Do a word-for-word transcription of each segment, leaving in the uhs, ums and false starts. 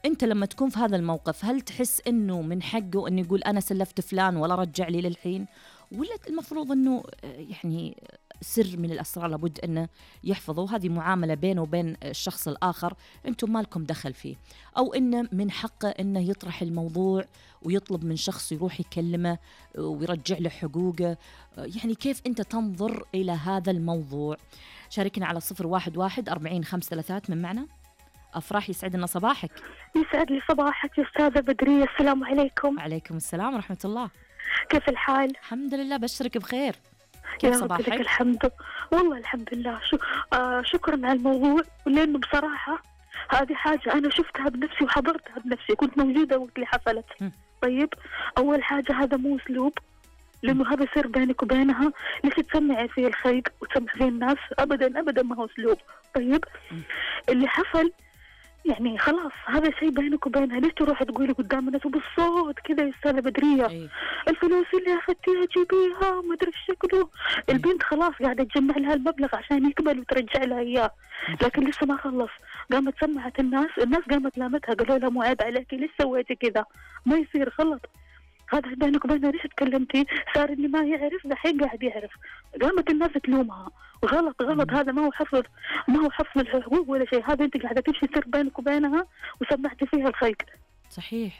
أنت لما تكون في هذا الموقف هل تحس أنه من حقه أنه يقول أنا سلفت فلان ولا رجع لي للحين، ولا المفروض أنه يعني سر من الأسرار لابد أنه يحفظه، هذه معاملة بينه وبين الشخص الآخر أنتم مالكم دخل فيه، أو أنه من حقه أنه يطرح الموضوع ويطلب من شخص يروح يكلمه ويرجع له حقوقه؟ يعني كيف أنت تنظر إلى هذا الموضوع؟ شاركنا على صفر واحد واحد أربعين خمس ثلاثات. من معنا أفراح، يسعد لنا صباحك. يسعد لي صباحك يا أستاذة بدرية، السلام عليكم. عليكم السلام ورحمة الله. كيف الحال؟ الحمد لله، بشرك بخير. كيف صباحك؟ لك الحمد والله الحمد لله. شو آه شكرا على الموضوع، لأنه بصراحة هذه حاجة أنا شفتها بنفسي وحضرتها بنفسي، كنت موجودة وقت اللي حصلت. م. طيب أول حاجة هذا مو أسلوب، لأنه هذا سر بينك وبينها، ليش تسمعي فيه الخير وتسمع فيه الناس؟ أبدا أبدا ما هو أسلوب. طيب م. اللي حصل يعني خلاص هذا شيء بينك وبينها، ليش تروح تقولي قدام الناس وبالصوت كذا يا أستاذة بدرية؟ أيه. الفلوس اللي أخذتيها جيبيها ما أدري شكله. أيه. البنت خلاص قاعدة تجمع لها المبلغ عشان يقبل وترجع لها إياه، لكن لسه ما خلص. قامت سمعت الناس، الناس قامت لامتها قالوا لها مو عيب عليكي، ليش سويتي كذا؟ ما يصير، غلط. هذا بينك وبينها، ليش تكلمتي؟ صار اللي ما يعرف دحين قاعد يعرف، قامت الناس تلومها. غلط غلط، هذا ما هو حفظ، ما هو حفظ الحقوق ولا شيء، هذا انت قاعده تمشي سر بينك وبينها وسمعتي فيها الخير. صحيح.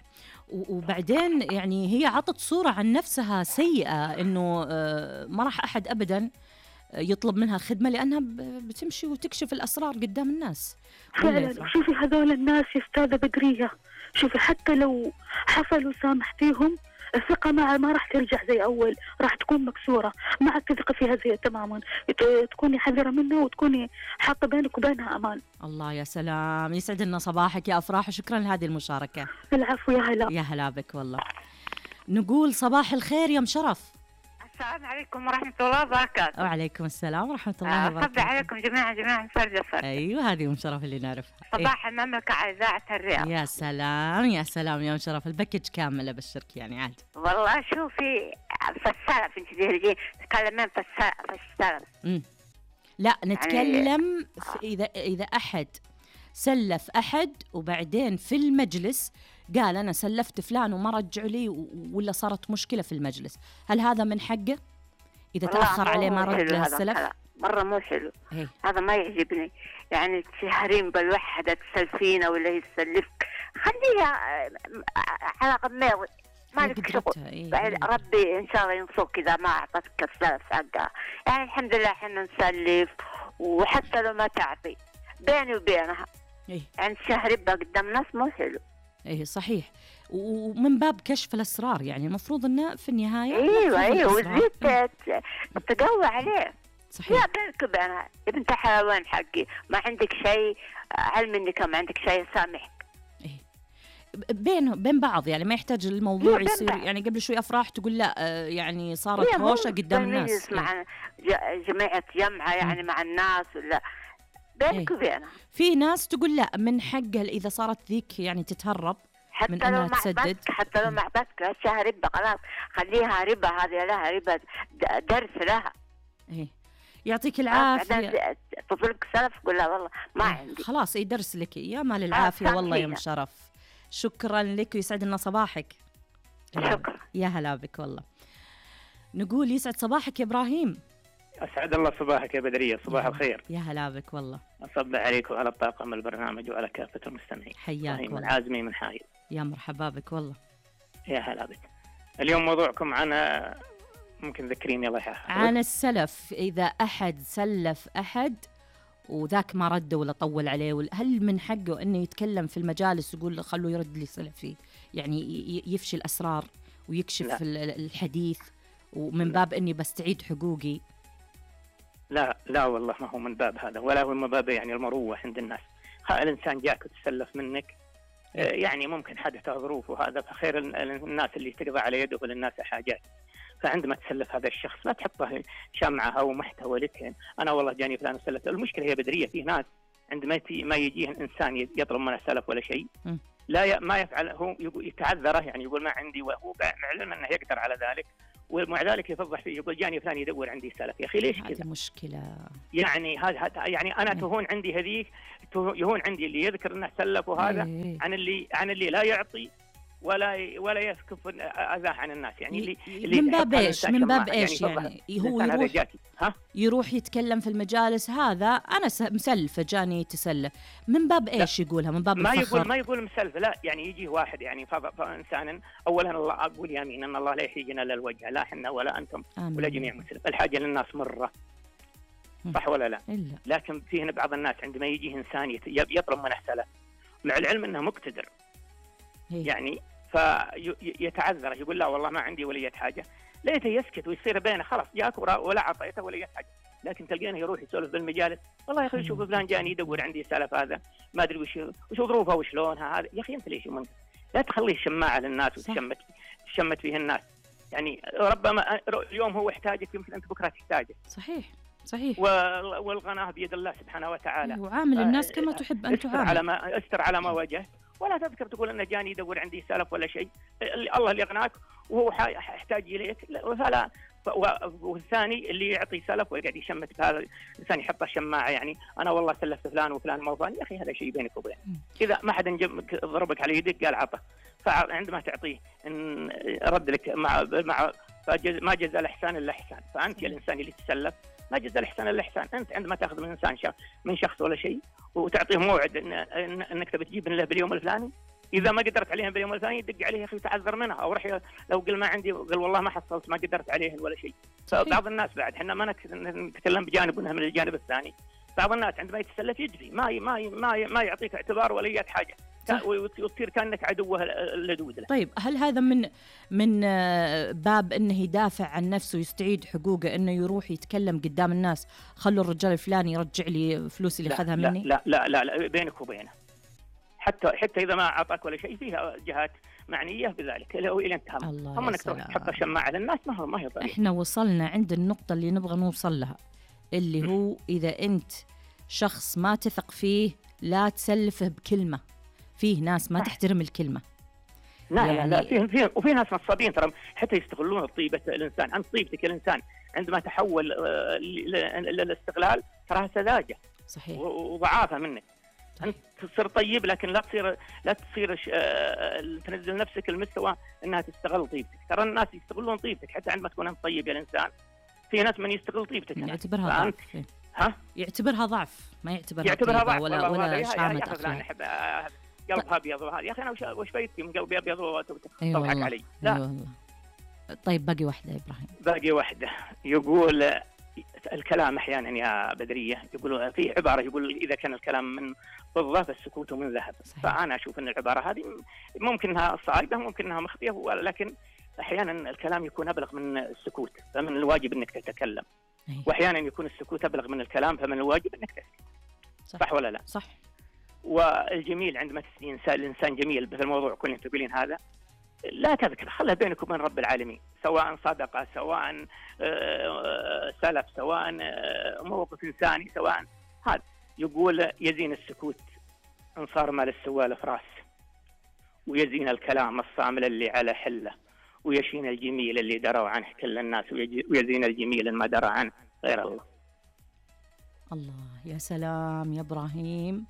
وبعدين يعني هي عطت صوره عن نفسها سيئه، انه ما راح احد ابدا يطلب منها خدمه لانها بتمشي وتكشف الاسرار قدام الناس. فعلا. شوفي هذول الناس يا استاذه بدريه، شوفي حتى لو حصلوا سامحتيهم الثقة ما ما راح ترجع زي أول، راح تكون مكسورة، ما عاد تثقي فيها زي تماما، تكوني حذرة منها وتكوني حاطة بينك وبينها أمان. الله يا سلام، يسعد لنا صباحك يا أفراح، وشكرا لهذه المشاركة. العفو، يا هلا. يا هلا بك والله. نقول صباح الخير يا مشرف. السلام عليكم ورحمة الله وبركاته. وعليكم السلام ورحمة الله وبركاته. صباح عليكم جميعا جميعا فرد فرد. أيوة هذه مشرف اللي نعرفها. صباح المملكة على إذاعة الرياض. يا سلام يا سلام يا مشرف، الباكج كامل أبشرك يعني عاد. والله شوفي في السلف انت تيجي تتكلمين في السلف. امم لا نتكلم يعني في إذا إذا أحد سلف أحد وبعدين في المجلس قال أنا سلفت فلان وما رجعوا لي ولا صارت مشكلة في المجلس، هل هذا من حقه إذا تأخر عليه ما رد له السلف؟ مرة مو حلو. هي. هذا ما يعجبني، يعني تشهرين بالوحدة تسلفينه ولا يسلفك، خليها على قميض ما لك شغل. إيه. ربي إن شاء الله ينصرك إذا ما أعطتك السلف حقها. يعني الحمد لله إحنا نسلف، وحتى لو ما تعطي بيني وبينها. إيه. يعني تشهري بها قدام الناس مو حلو. ايه صحيح، ومن باب كشف الاسرار، يعني المفروض انه في النهايه ايوه ايوه وزيت تقوى عليه. صحيح. لا بينك وبينها يا بنت حيوان حقي، ما عندك شيء علم انك ما عندك شيء سامحك. ايه بين بين بعض، يعني ما يحتاج الموضوع يصير بعض. يعني قبل شوي افراح تقول لا يعني صارت هوشه قدام الناس. مع جماعه جمعه يعني م. مع الناس ولا بينك إيه. وبينها. في ناس تقول لا من حقها اذا صارت ذيك يعني تتهرب حتى من لو انها تسدد، حتى لو مع بس اشياء ربا خلاص خليها ربا، هذه لها ربا درس لها. ايه يعطيك العافيه. تطلبك سلف تقول لا والله ما إيه. عندي خلاص يدرس لك يا مال العافيه. آه والله يا مشرف، شكرا لك ويسعد لنا صباحك. شكرا. يا هلا بك والله. نقول يسعد صباحك يا ابراهيم. أسعد الله صباحك يا بدرية، صباح الخير. يا هلا بك والله. أصبح عليك وعلى الطاقم البرنامج وعلى كافة المستمعين. حياك والله. العازمي من حائل. يا مرحبا بك والله. يا هلا بك. اليوم موضوعكم عن ممكن ذكريني الله يحفظك. عن السلف، إذا أحد سلف أحد وذاك ما رد ولا طول عليه، هل من حقه أنه يتكلم في المجالس يقول خلوه يرد لي سلفي، يعني يفشي الأسرار ويكشف لا. الحديث ومن باب أني بستعيد حقوقي؟ لا لا والله ما هو من باب هذا، ولا هو من باب يعني المروة عند الناس. الإنسان جاك وتسلف منك يعني ممكن حدث ظروف وهذا، فخير الناس اللي تقضى على يده للناس حاجات. فعندما تسلف هذا الشخص لا تحطه شمعة أو محتوى لك أنا والله جاني فلان سلف. المشكلة هي بدرية في ناس عندما ما يجيه الإنسان يطلب منه سلف ولا شيء لا ي... ما يفعل، هو يتعذره يعني يقول ما عندي، وهو معلم أنه يقدر على ذلك ومع ذلك يفضح فيه يقول جاني فلان يدور عندي سلف. يا اخي ليش كذا؟ هذه مشكله. يعني هذا يعني انا تهون عندي هذيك، يهون عندي اللي يذكر انه سلف وهذا إيه. عن اللي عن اللي لا يعطي ولا ولا يسكف اذاه عن الناس. يعني اللي, اللي من باب ايش؟ من باب ايش يعني, يعني هو يروح ها؟ يروح يتكلم في المجالس، هذا انا مسلفه جاني تسلف، من باب ايش يقولها؟ من باب ما الفخر؟ يقول ما يقول مسلفه، لا يعني يجي واحد يعني فانسان اولا الله اقول يمين ان الله لا يحيينا الا الوجه، لا احنا ولا انتم آمين. ولا جميع مسلم، الحاجه للناس مره صح ولا لا؟ إلا. لكن في هنا بعض الناس عندما يجي انسان يطلب منه سلف مع العلم انه مقتدر هي. يعني فيتعذر يقول لا والله ما عندي ولية حاجة، ليته يسكت ويصير بينه خلاص جاك ولا عطيته ولية حاجة. لكن تلقينه يروح يسولف بالمجالس، والله يا اخي شوف فلان جاني يدور عندي سلف هذا ما ادري وش وش ظروفه وش لونها هذا. يا اخي انت ليش منك؟ لا تخليه شماعة للناس وتشمت تشمت فيه الناس. يعني ربما اليوم هو يحتاجك يمكن انت بكره تحتاجه. صحيح صحيح. والغناه بيد الله سبحانه وتعالى. وعامل الناس كما تحب ان تعامل. على ما استر على ما وجهت، ولا تذكر تقول انه جاني يدور عندي سلف ولا شيء. الله اللي يغناك وهو يحتاج اليك. فلا والثاني اللي يعطي سلف ويقعد يشمت بهذا الانسان يحط شماعه، يعني انا والله سلفت فلان وفلان موضوع. يا اخي هذا شيء بينك وبينه، اذا ما حد ضربك على يدك قال عطه، فعندما تعطيه ان رد لك مع مع ما جزاء الاحسان الا احسان. فانت يا الانسان اللي تسلف ما جزاء الاحسان الا احسان. انت عندما تاخذ من انسان شخص من شخص ولا شيء وتعطيه موعد إن إن انك تبي تجيب له باليوم الفلاني، اذا ما قدرت عليه باليوم الفلاني دق عليه يا اخي وتعذر منها، او رح لو قل ما عندي قل والله ما حصلت ما قدرت عليه ولا شيء. فبعض الناس بعد احنا ما نتكلم بجانب من الجانب الثاني، بعض الناس عندما يتسلف يجري ما ما ما ما يعطيك اعتبار ولا اي حاجه وتصير كانك عدوه اللدود له. طيب هل هذا من من باب انه يدافع عن نفسه ويستعيد حقوقه، انه يروح يتكلم قدام الناس خلوا الرجال الفلاني يرجع لي فلوسي اللي اخذها مني؟ لا لا لا لا بينك وبينه، حتى حتى اذا ما اعطاك ولا شيء فيها جهات معنيه بذلك لو الى انتهى. هم انك تحط شماعه للناس ما هو ما هي طريقة. احنا وصلنا عند النقطه اللي نبغى نوصل لها، اللي هو اذا انت شخص ما تثق فيه لا تسلفه بكلمه. فيه ناس ما تحترم الكلمه. لا يعني لا لا في في وفي ناس نصابين ترى حتى يستغلون طيبه الانسان. عن طيبتك الانسان عندما تحول للاستغلال تراها سذاجه صحيح وضعافه منك. انت تصير طيب لكن لا تصير لا تصير تنزل نفسك المستوى انها تستغل طيبتك. ترى الناس يستغلون طيبتك حتى عندما تكون انت طيب يا الانسان. في ناس من يستغل طيبتك يعتبرها ضعف. ها يعتبرها ضعف ما يعتبرها, يعتبرها ضعف ولا ولا شامة أخلاق. قلبها ابيض يا اخي انا وش فايدتي من قلبي ابيض وتضحك أيوة علي؟ لا أيوة والله. طيب باقي واحده يا ابراهيم. باقي واحده يقول الكلام احيانا يا بدريه يقولوا في عباره يقول اذا كان الكلام من فضه فالسكوت من ذهب. فانا اشوف ان العباره هذه ممكن انها صائبه ممكن انها مخطئه، ولكن احيانا الكلام يكون ابلغ من السكوت فمن الواجب انك تتكلم. أيه. واحيانا يكون السكوت ابلغ من الكلام فمن الواجب انك تسكت. صح. صح ولا لا؟ صح. والجميل عندما تسأل إنسان الإنسان جميل في الموضوع كل تقولين هذا لا تذكر، خلها بينك وبين رب العالمين، سواء صدقة سواء سلف سواء موقف إنساني سواء هذا. يقول يزين السكوت إن صار مال السوالف راس، ويزين الكلام الصامل اللي على حله، ويشين الجميل اللي دروا عنه كل الناس، ويزين الجميل ما درى عنه غير الله. الله يا سلام يا إبراهيم.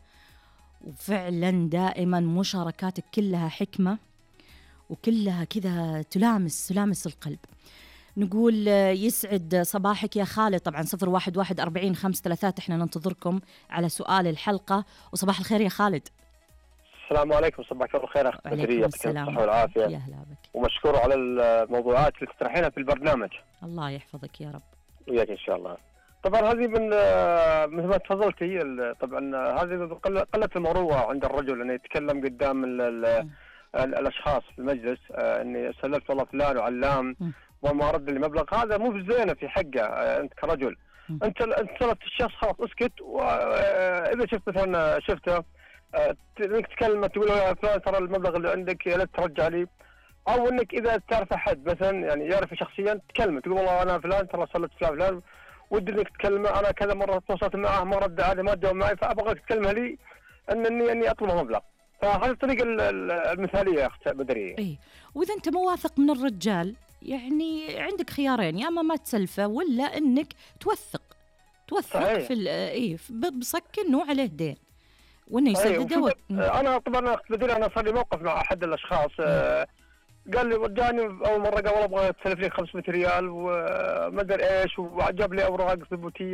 وفعلا دائما مشاركاتك كلها حكمة وكلها كذا تلامس تلامس القلب. نقول يسعد صباحك يا خالد. طبعا صفر واحد واحد أربعين خمس ثلاثات احنا ننتظركم على سؤال الحلقة. وصباح الخير يا خالد. السلام عليكم. صباحك الله خير اخت بدرية، يعطيك الصحة والعافية. يا هلا بك. ومشكور على الموضوعات اللي تطرحينها في البرنامج. الله يحفظك يا رب. وياك ان شاء الله. طبعا هذه من مثل ما تفضلتي طبعا هذه قلة المروءة عند الرجل انه يتكلم قدام ال ال الاشخاص في المجلس اني سلفت والله فلان وعلام وما رد لي مبلغ. هذا مو بزينه في حقه. انت كرجل انت انت سلفت الشخص خلاص اسكت. واذا شفت مثلا شفته انك تتكلم تقول له فلان ترى المبلغ اللي عندك يا ليت ترجع لي، او انك اذا تعرف احد مثلا يعني يعرف شخصيا تكلمه تقول والله انا فلان ترى سلفت فلان فلان ودي انك تكلمه، انا كذا مره تواصلت معه ما رد علي ما جاوب معي فابغاك تكلمه لي انني اني اطلب مبلغ. فهذه الطريقه المثاليه يا اخت بدريه. اي واذا انت مو واثق من الرجال يعني عندك خيارين، يا اما ما تسلفه ولا انك توثق توثق صحيح. في اي بصك انه عليه دين وانه يسدده و... انا طبعا بدي انا صار لي موقف مع احد الاشخاص آه قال لي رجعني اول مره قال ابغى تسلف لي خمسمية ريال وما ادري ايش، وجاب لي اوراق ثبوتيه